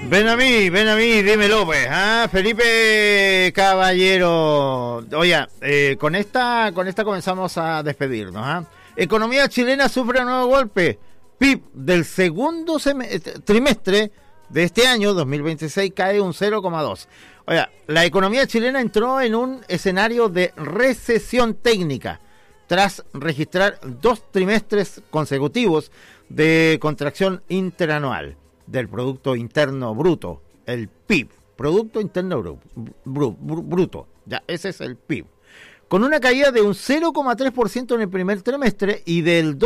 Ven a mí, dímelo pues, Felipe Caballero. Oye, con esta comenzamos a despedirnos, Economía chilena sufre un nuevo golpe. PIB del segundo trimestre de este año 2026 cae un 0,2. Oye, la economía chilena entró en un escenario de recesión técnica tras registrar 2 trimestres consecutivos de contracción interanual del Producto Interno Bruto, el PIB, Producto Interno Bruto, ya, ese es el PIB, con una caída de un 0,3% en el primer trimestre y del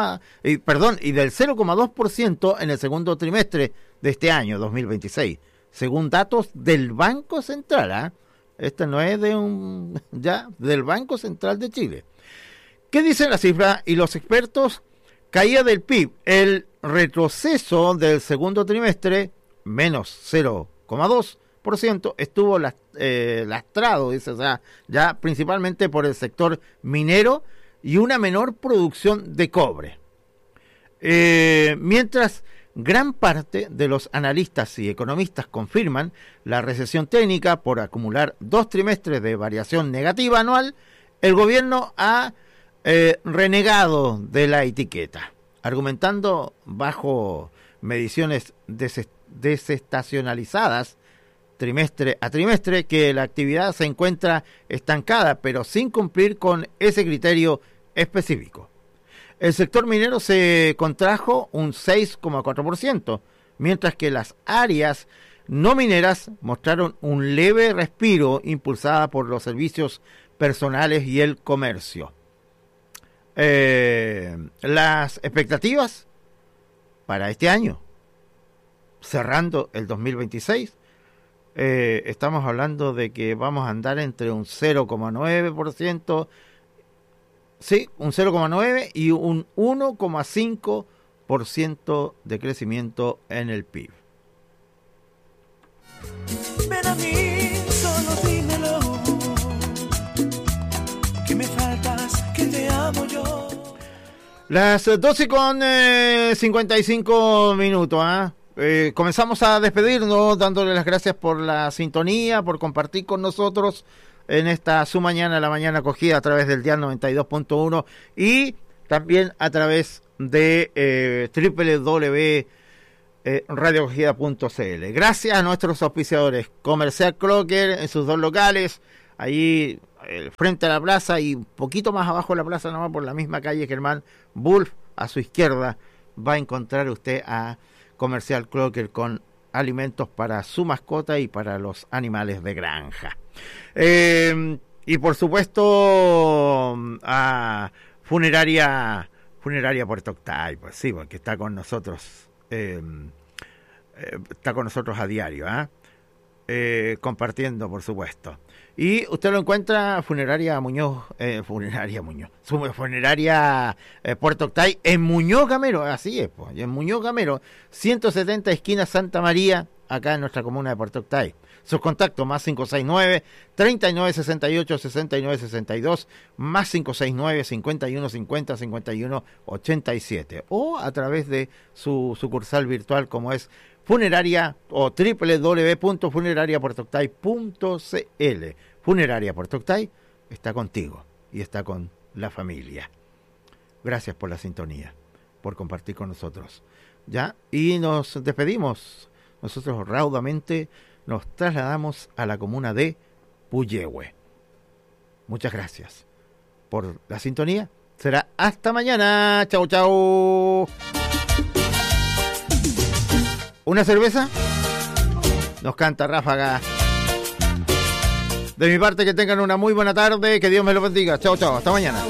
0,2% en el segundo trimestre de este año 2026, según datos del Banco Central, Este no es del Banco Central de Chile. ¿Qué dicen las cifras y los expertos? Caída del PIB, el retroceso del segundo trimestre, menos 0,2%, estuvo lastrado, dice, ya principalmente por el sector minero y una menor producción de cobre. Mientras gran parte de los analistas y economistas confirman la recesión técnica por acumular 2 trimestres de variación negativa anual, el gobierno ha renegado de la etiqueta, argumentando bajo mediciones desestacionalizadas trimestre a trimestre que la actividad se encuentra estancada, pero sin cumplir con ese criterio específico. El sector minero se contrajo un 6,4%, mientras que las áreas no mineras mostraron un leve respiro impulsada por los servicios personales y el comercio. Las expectativas para este año, cerrando el 2026, estamos hablando de que vamos a andar entre un 0,9%, sí, un 0,9% y un 1,5% de crecimiento en el PIB. Ven a mí, solo dímelo, que me faltas, que te amo yo. Las 12:55, comenzamos a despedirnos dándole las gracias por la sintonía, por compartir con nosotros en esta su mañana, la mañana acogida a través del Dial 92.1 y también a través de www.radioacogida.cl. Gracias a nuestros auspiciadores, Comercial Clocker en sus 2 locales, ahí frente a la plaza y un poquito más abajo de la plaza, nomás por la misma calle Germán Wolf, a su izquierda va a encontrar usted a Comercial Clocker con alimentos para su mascota y para los animales de granja. Y por supuesto a Funeraria Puerto Octay, pues sí, porque está con nosotros a diario, compartiendo, por supuesto. Y usted lo encuentra Funeraria Puerto Octay en Muñoz Gamero, así es, pues, en Muñoz Gamero, 170 esquina Santa María, acá en nuestra comuna de Puerto Octay. Sus contactos más 569-3968-6962, más 569-5150-5187, o a través de su sucursal virtual como es funeraria o www.funerariapuertoctay.cl. Funeraria Puerto Octay está contigo y está con la familia. Gracias por la sintonía, por compartir con nosotros. ¿Ya? Y nos despedimos. Nosotros raudamente nos trasladamos a la comuna de Puyehue. Muchas gracias por la sintonía. Será hasta mañana. Chau, chau. ¿Una cerveza? Nos canta Ráfaga. De mi parte, que tengan una muy buena tarde. Que Dios me lo bendiga. Chau, chau. Hasta mañana.